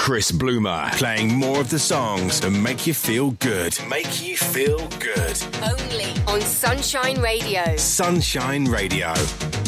Chris Bloomer, playing more of the songs that make you feel good. Make you feel good. Only on Sunshine Radio. Sunshine Radio.